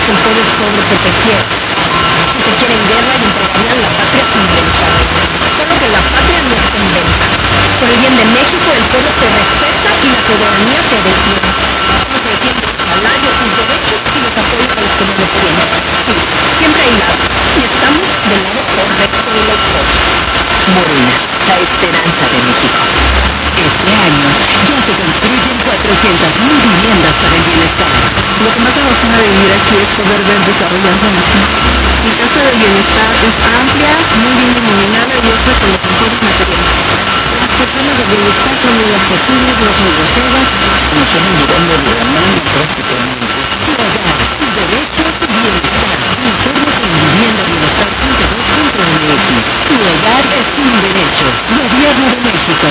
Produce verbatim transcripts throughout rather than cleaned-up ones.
que el pueblo es pobre porque quiere. Y que quieren guerra y entregarían la patria sin pensar. Solo que la patria no está en venta. Por el bien de México, el pueblo se respeta y la soberanía se defiende. No se defiende el salario, sus derechos y los apoyos a los que no los tienen. Sí, siempre hay lados. Y estamos del lado correcto de la historia. Morena, la esperanza de México. Este año ya se construyen cuatrocientas mil viviendas para el bienestar. Lo que más emociona de vivir aquí es poder ver desarrollando a mis hijos. Mi casa del bienestar es amplia, muy bien iluminada y otra con los mejores materiales. Las personas del bienestar son muy accesibles, no son groseras, no son un nivel de demanda prácticamente. Tu hogar, tu derecho, tu bienestar. Infórmate en vivienda bienestar punto gov punto mx. Tu hogar es un derecho. Gobierno de México.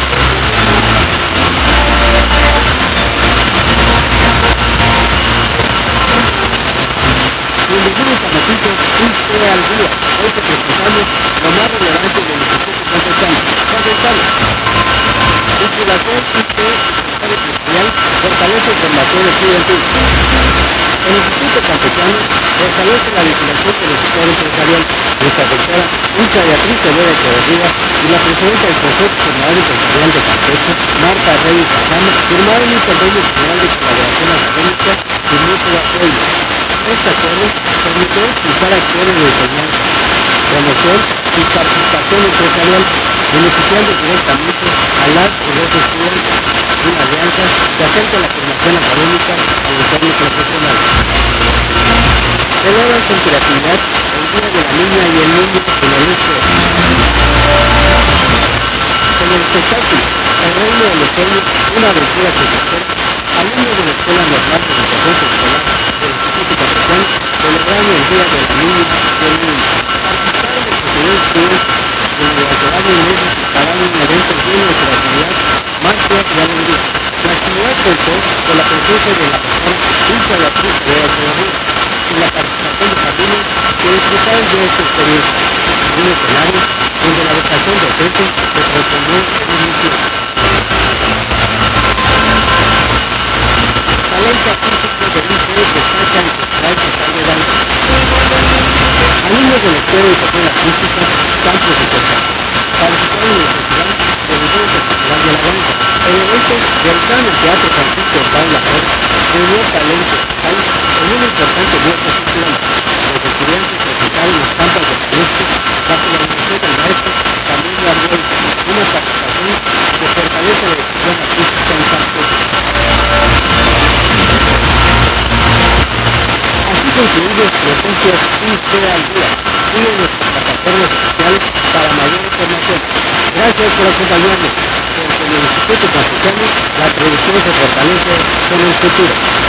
Bienvenidos a Noticias U P al Día. Hoy te presentamos lo más relevante del Instituto Campechano. Campechano. Vinculación I T Empresarial fortalece formación estudiantil. El Instituto Campechano fortalece la vinculación con el sector empresarial. Nuestra doctora Lucha Beatriz Severa Echeverría y la presidenta del Consejo General Empresarial de Campeche, Marta Reyes Casano, firmaron un convenio general de colaboración académica y mutuo apoyo. Este acuerdo permitió impulsar acciones de enseñanza, promoción y participación empresarial, beneficiando directamente a las y los estudiantes. Una alianza que acerca la formación académica al entorno profesional. Celebran con creatividad el Día de la Niña y el Niño en el Este. Con el espectáculo El Reino de los Sueños, una aventura que se espera, alumnos de la Escuela Normal de Educación Escolar del Instituto Campechano celebraron el Día de la Niña y el Niño. Participaron en posteriores estudios que durante varios meses prepararon un evento lleno de creatividad, magia y alegría. La actividad contó con la presencia de la doctora Lucha Beatriz Severa Echeverría y la participación de familias que disfrutaron de esta experiencia. Un escenario donde la vocación docente se transformó en un misión. Talento artístico del I C E destaca en Festival Total de Danza. Alumnos de la Escuela de Educación Artística Campos de Costa participaron en el Festival del Evento Festival de la Danza. El evento, realizado en el Teatro Francisco Paula Ford, reunió talento local en una importante muestra cultural. Los estudiantes presentaron estampas de maestros bajo la dirección del maestro Camilo Arguello, una participación que fortalece la expresión artística en Campeche. Así concluimos Noticias U P al Día. Sigue nuestras plataformas sociales para mayor información. Gracias por acompañarnos, porque en el Instituto Campechano la tradición se fortalece con el futuro.